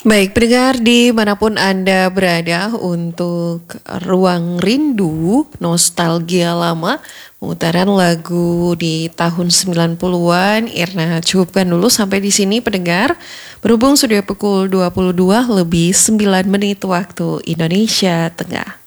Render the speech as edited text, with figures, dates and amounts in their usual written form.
Baik, pendengar dimanapun Anda berada untuk Ruang Rindu, Nostalgia Lama, pemutaran lagu di tahun 90-an. Irna cukupkan dulu sampai di sini pendengar. Berhubung sudah pukul 22 lebih 9 menit waktu Indonesia Tengah.